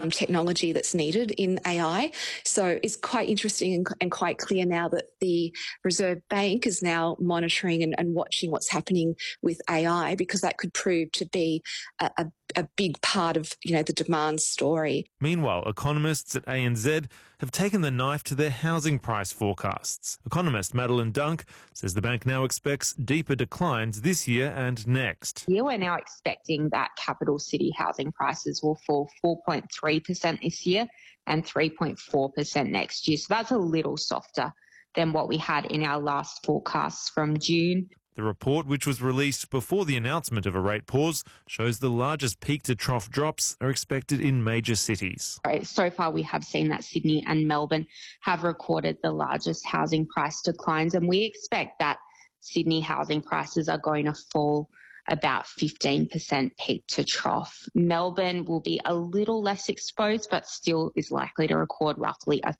technology that's needed in AI. So it's quite interesting and quite clear now that the Reserve Bank is now monitoring and watching what's happening with AI, because that could prove to be a big part of, the demand story. Meanwhile, economists at ANZ have taken the knife to their housing price forecasts. Economist Madeline Dunk says the bank now expects deeper declines this year and next. We're now expecting that capital city housing prices will fall 4.3% this year and 3.4% next year. So that's a little softer than what we had in our last forecasts from June. The report, which was released before the announcement of a rate pause, shows the largest peak-to-trough drops are expected in major cities. So far, we have seen that Sydney and Melbourne have recorded the largest housing price declines, and we expect that Sydney housing prices are going to fall about 15% peak to trough. Melbourne will be a little less exposed, but still is likely to record roughly a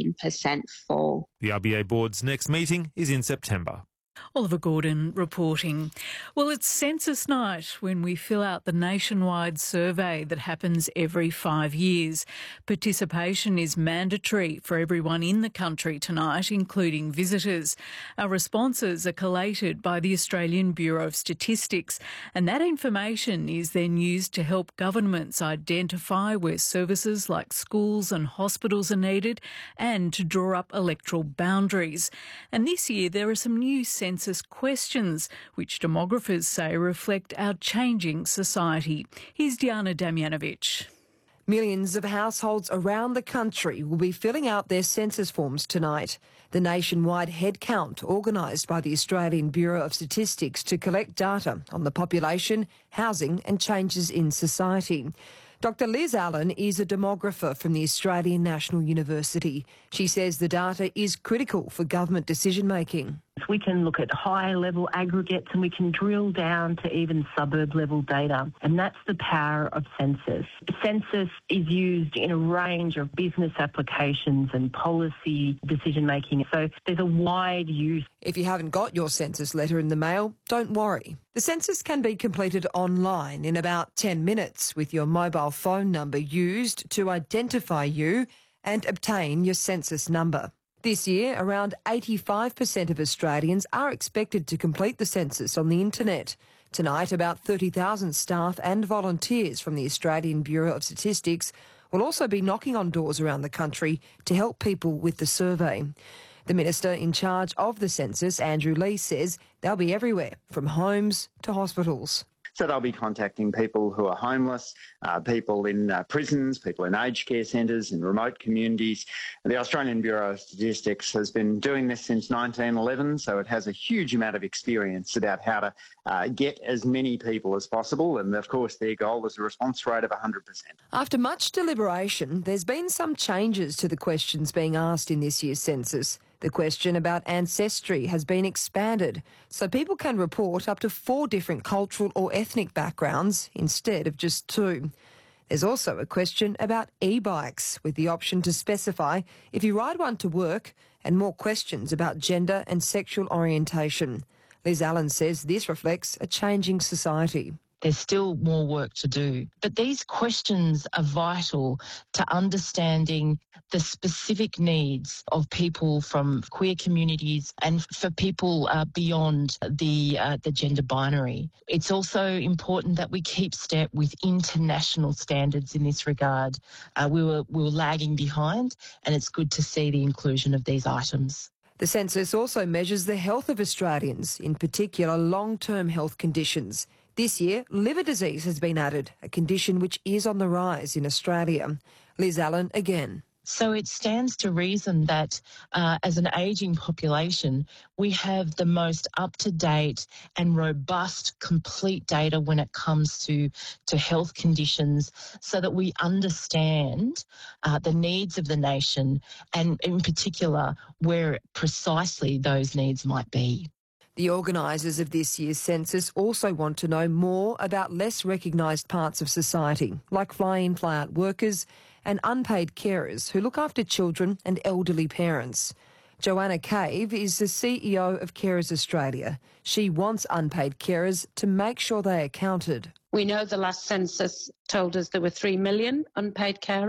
13% fall. The RBA Board's next meeting is in September. Oliver Gordon reporting. Well, it's census night when we fill out the nationwide survey that happens every 5 years. Participation is mandatory for everyone in the country tonight, including visitors. Our responses are collated by the Australian Bureau of Statistics, and that information is then used to help governments identify where services like schools and hospitals are needed and to draw up electoral boundaries. And this year there are some new census questions, which demographers say reflect our changing society. Here's Diana Damjanovic. Millions of households around the country will be filling out their census forms tonight. The nationwide head count, organised by the Australian Bureau of Statistics to collect data on the population, housing and changes in society. Dr Liz Allen is a demographer from the Australian National University. She says the data is critical for government decision-making. We can look at high-level aggregates and we can drill down to even suburb-level data, and that's the power of census. Census is used in a range of business applications and policy decision-making, so there's a wide use. If you haven't got your census letter in the mail, don't worry. The census can be completed online in about 10 minutes with your mobile phone number used to identify you and obtain your census number. This year, around 85% of Australians are expected to complete the census on the internet. Tonight, about 30,000 staff and volunteers from the Australian Bureau of Statistics will also be knocking on doors around the country to help people with the survey. The Minister in charge of the census, Andrew Leigh, says they'll be everywhere, from homes to hospitals. So they'll be contacting people who are homeless, people in prisons, people in aged care centres, in remote communities. The Australian Bureau of Statistics has been doing this since 1911, so it has a huge amount of experience about how to get as many people as possible. And, of course, their goal is a response rate of 100%. After much deliberation, there's been some changes to the questions being asked in this year's census. The question about ancestry has been expanded, so people can report up to 4 different cultural or ethnic backgrounds instead of just 2. There's also a question about e-bikes, with the option to specify if you ride one to work, and more questions about gender and sexual orientation. Liz Allen says this reflects a changing society. There's still more work to do. But these questions are vital to understanding the specific needs of people from queer communities and for people beyond the gender binary. It's also important that we keep step with international standards in this regard. We were lagging behind, and it's good to see the inclusion of these items. The census also measures the health of Australians, in particular long-term health conditions. This year, liver disease has been added, a condition which is on the rise in Australia. Liz Allen again. So it stands to reason that as an ageing population, we have the most up-to-date and robust, complete data when it comes to health conditions, so that we understand the needs of the nation and in particular where precisely those needs might be. The organisers of this year's census also want to know more about less recognised parts of society, like fly-in, fly-out workers and unpaid carers who look after children and elderly parents. Joanna Cave is the CEO of Carers Australia. She wants unpaid carers to make sure they are counted. We know the last census told us there were 3 million unpaid carers.